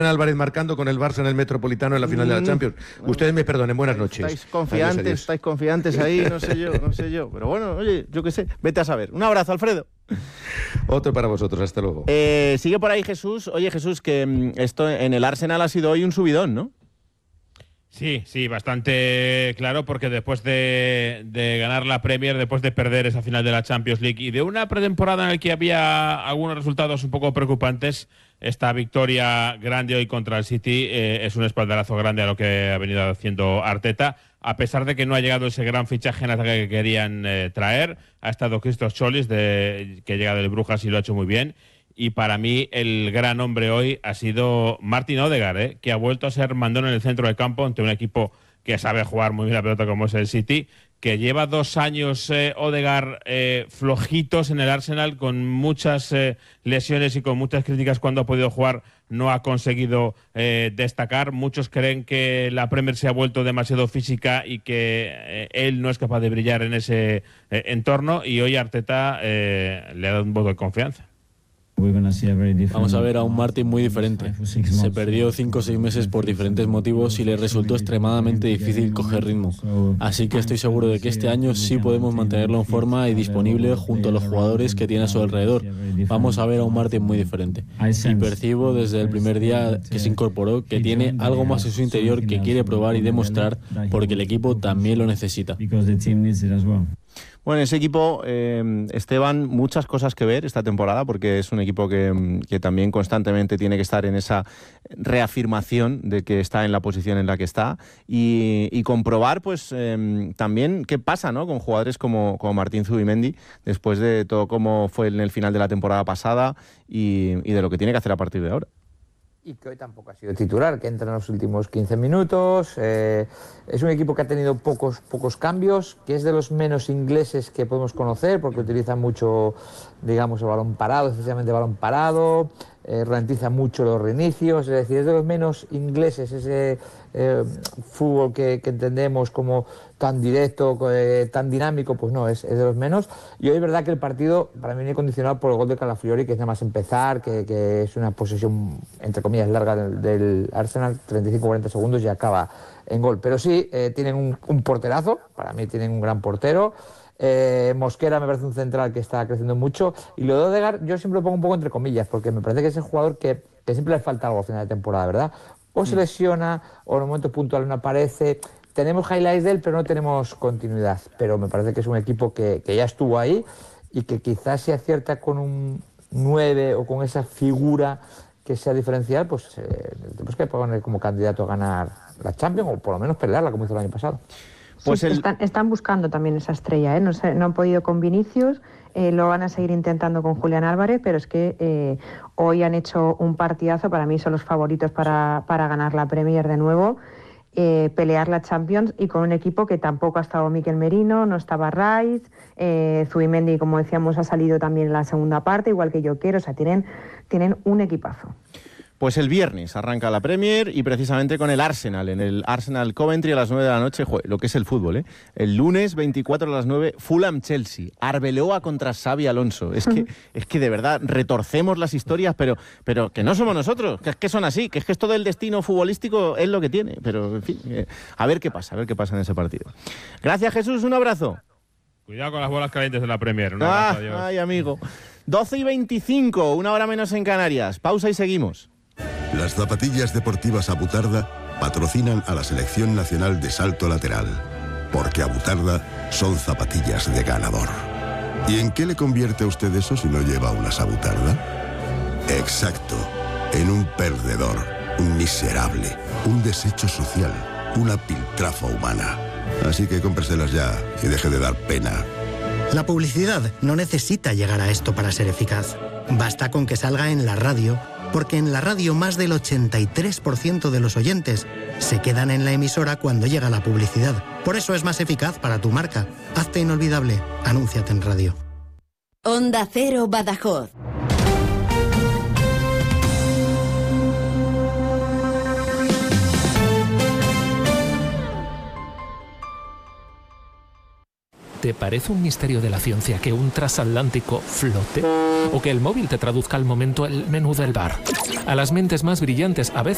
Álvarez marcando con el Barça en el Metropolitano en la final de la Champions. Ustedes me perdonen, buenas noches. Estáis confiantes ahí, no sé yo. Pero bueno, oye, yo qué sé, vete a saber. Un abrazo, Alfredo. Otro para vosotros, hasta luego. Sigue por ahí Jesús. Oye, Jesús, que esto en el Arsenal ha sido hoy un subidón, ¿no? Sí, bastante claro, porque después de ganar la Premier, después de perder esa final de la Champions League y de una pretemporada en la que había algunos resultados un poco preocupantes, esta victoria grande hoy contra el City es un espaldarazo grande a lo que ha venido haciendo Arteta, a pesar de que no ha llegado ese gran fichaje en ataque que querían traer. Ha estado Christos Tzolis, que llega del Brujas y lo ha hecho muy bien. Y para mí el gran hombre hoy ha sido Martin Odegaard, que ha vuelto a ser mandón en el centro del campo ante un equipo que sabe jugar muy bien la pelota como es el City, que lleva 2 años Odegaard flojitos en el Arsenal, con muchas lesiones y con muchas críticas cuando ha podido jugar, no ha conseguido destacar. Muchos creen que la Premier se ha vuelto demasiado física y que él no es capaz de brillar en ese entorno, y hoy Arteta le ha dado un voto de confianza. Vamos a ver a un Martin muy diferente. Se perdió 5 o 6 meses por diferentes motivos y le resultó extremadamente difícil coger ritmo. Así que estoy seguro de que este año sí podemos mantenerlo en forma y disponible junto a los jugadores que tiene a su alrededor. Vamos a ver a un Martin muy diferente. Y percibo desde el primer día que se incorporó que tiene algo más en su interior que quiere probar y demostrar, porque el equipo también lo necesita. Bueno, ese equipo, Esteban, muchas cosas que ver esta temporada, porque es un equipo que también constantemente tiene que estar en esa reafirmación de que está en la posición en la que está, y comprobar pues también qué pasa, ¿no?, con jugadores como Martín Zubimendi, después de todo cómo fue en el final de la temporada pasada y de lo que tiene que hacer a partir de ahora. Y que hoy tampoco ha sido titular, que entra en los últimos 15 minutos. Es un equipo que ha tenido pocos cambios, que es de los menos ingleses que podemos conocer, porque utiliza mucho, digamos, el balón parado, especialmente balón parado, ralentiza mucho los reinicios, es decir, es de los menos ingleses, ese fútbol que entendemos como tan directo, tan dinámico, pues no, es de los menos. Y hoy es verdad que el partido para mí viene condicionado por el gol de Calafiori, que es nada más empezar, que es una posesión, entre comillas, larga del Arsenal, 35-40 segundos y acaba en gol. Pero sí, tienen un porterazo, para mí tienen un gran portero. Mosquera me parece un central que está creciendo mucho, y lo de Odegaard yo siempre lo pongo un poco entre comillas, porque me parece que es el jugador que siempre le falta algo a final de temporada, ¿verdad? O se lesiona, o en un momento puntual no aparece. Tenemos highlights de él, pero no tenemos continuidad. Pero me parece que es un equipo que ya estuvo ahí, y que quizás si acierta con un 9 o con esa figura que sea diferencial, pues tenemos que poner como candidato a ganar la Champions, o por lo menos pelearla como hizo el año pasado. Pues sí, están buscando también esa estrella, ¿eh? No han podido con Vinicius, lo van a seguir intentando con Julián Álvarez, pero es que hoy han hecho un partidazo. Para mí son los favoritos para ganar la Premier de nuevo, pelear la Champions, y con un equipo que tampoco ha estado Mikel Merino, no estaba Rice, Zubimendi, como decíamos, ha salido también en la segunda parte, igual que Joker, o sea, tienen un equipazo. Pues el viernes arranca la Premier, y precisamente con el Arsenal, en el Arsenal Coventry a las 9 de la noche, lo que es el fútbol, ¿eh? El lunes 24 a las 9, Fulham-Chelsea, Arbeloa contra Xabi Alonso. Es que de verdad retorcemos las historias, pero que no somos nosotros, que es que son así, que es que esto del destino futbolístico es lo que tiene. Pero en fin, a ver qué pasa en ese partido. Gracias, Jesús, un abrazo. Cuidado con las bolas calientes de la Premier. Un abrazo, adiós. Ay, amigo. 12:25, 1 hora menos en Canarias. Pausa y seguimos. Las zapatillas deportivas Abutarda patrocinan a la Selección Nacional de Salto Lateral, porque Abutarda son zapatillas de ganador. ¿Y en qué le convierte a usted eso si no lleva unas Abutarda? Exacto, en un perdedor, un miserable, un desecho social, una piltrafa humana. Así que cómpreselas ya y deje de dar pena. La publicidad no necesita llegar a esto para ser eficaz. Basta con que salga en la radio, porque en la radio más del 83% de los oyentes se quedan en la emisora cuando llega la publicidad. Por eso es más eficaz para tu marca. Hazte inolvidable. Anúnciate en radio. Onda Cero Badajoz. ¿Te parece un misterio de la ciencia que un transatlántico flote? ¿O que el móvil te traduzca al momento el menú del bar? A las mentes más brillantes a veces